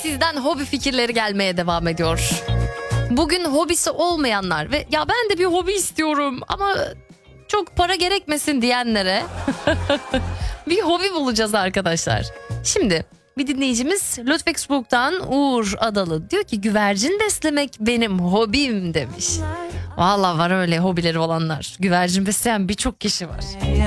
sizden hobi fikirleri gelmeye devam ediyor. Bugün hobisi olmayanlar ve ya ben de bir hobi istiyorum ama çok para gerekmesin diyenlere bir hobi bulacağız arkadaşlar. Şimdi bir dinleyicimiz Ludwigsburg'dan Uğur Adalı diyor ki güvercin beslemek benim hobim demiş. Vallahi var öyle hobileri olanlar. Güvercin besleyen birçok kişi var.